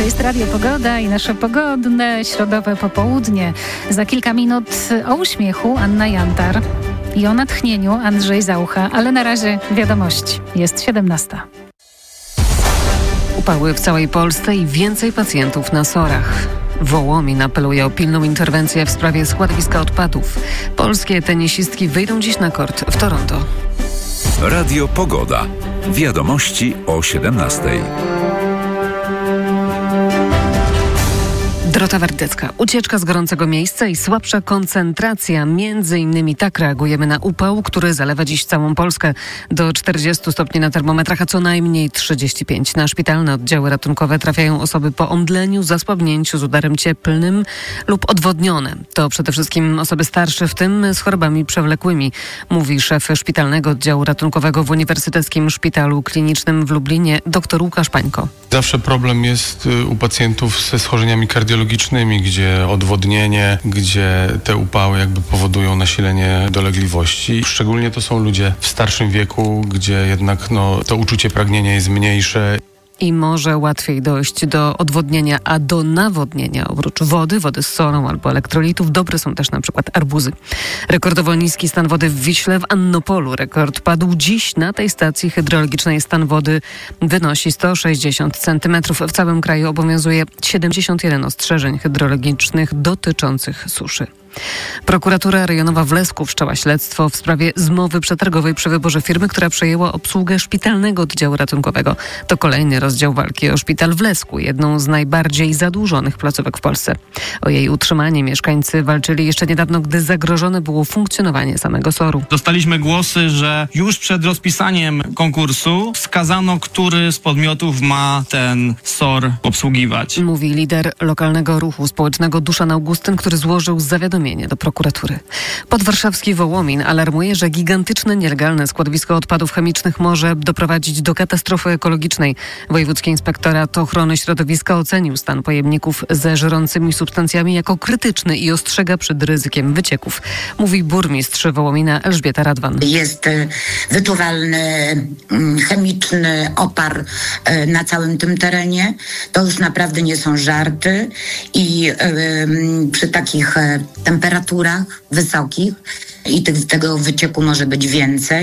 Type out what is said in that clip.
jest Radio Pogoda i nasze pogodne środowe popołudnie. Za kilka minut o uśmiechu Anna Jantar i o natchnieniu Andrzej Zaucha, ale na razie wiadomości. Jest 17. Upały w całej Polsce i więcej pacjentów na SOR-ach. Wołomin apeluje o pilną interwencję w sprawie składowiska odpadów. Polskie tenisistki wyjdą dziś na kort w Toronto. Radio Pogoda. Wiadomości o 17. Dorota Wardecka. Ucieczka z gorącego miejsca i słabsza koncentracja. Między innymi tak reagujemy na upał, który zalewa dziś całą Polskę. Do 40 stopni na termometrach, a co najmniej 35. Na szpitalne oddziały ratunkowe trafiają osoby po omdleniu, zasłabnięciu z udarem cieplnym lub odwodnione. To przede wszystkim osoby starsze, w tym z chorobami przewlekłymi, mówi szef szpitalnego oddziału ratunkowego w Uniwersyteckim Szpitalu Klinicznym w Lublinie dr Łukasz Pańko. Zawsze problem jest u pacjentów ze schorzeniami kardiologicznymi, gdzie odwodnienie, gdzie te upały jakby powodują nasilenie dolegliwości. Szczególnie to są ludzie w starszym wieku, gdzie jednak to uczucie pragnienia jest mniejsze. I może łatwiej dojść do odwodnienia, a do nawodnienia oprócz wody z solą albo elektrolitów dobre są też na przykład arbuzy. Rekordowo niski stan wody w Wiśle, w Annopolu. Rekord padł dziś na tej stacji hydrologicznej. Stan wody wynosi 160 cm. W całym kraju obowiązuje 71 ostrzeżeń hydrologicznych dotyczących suszy. Prokuratura rejonowa w Lesku wszczęła śledztwo w sprawie zmowy przetargowej przy wyborze firmy, która przejęła obsługę szpitalnego oddziału ratunkowego. To kolejny rozdział walki o szpital w Lesku, jedną z najbardziej zadłużonych placówek w Polsce. O jej utrzymanie mieszkańcy walczyli jeszcze niedawno, gdy zagrożone było funkcjonowanie samego SOR-u. Dostaliśmy głosy, że już przed rozpisaniem konkursu wskazano, który z podmiotów ma ten SOR obsługiwać. Mówi lider lokalnego ruchu społecznego Duszan Augustyn, który złożył zawiadomienie do prokuratury. Podwarszawski Wołomin alarmuje, że gigantyczne, nielegalne składowisko odpadów chemicznych może doprowadzić do katastrofy ekologicznej. Wojewódzki Inspektorat Ochrony Środowiska ocenił stan pojemników ze żrącymi substancjami jako krytyczny i ostrzega przed ryzykiem wycieków. Mówi burmistrz Wołomina Elżbieta Radwan. Jest wyczuwalny chemiczny opar na całym tym terenie. To już naprawdę nie są żarty i przy takich temperaturach wysokich i tego wycieku może być więcej.